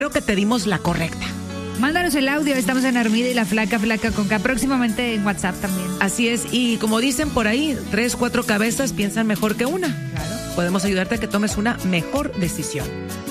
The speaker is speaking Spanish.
Creo que te dimos la correcta. Mándanos el audio, estamos en Armida y la Flaca con K, próximamente en WhatsApp también. Así es, y como dicen por ahí, 3, 4 cabezas piensan mejor que una. Claro. Podemos ayudarte a que tomes una mejor decisión.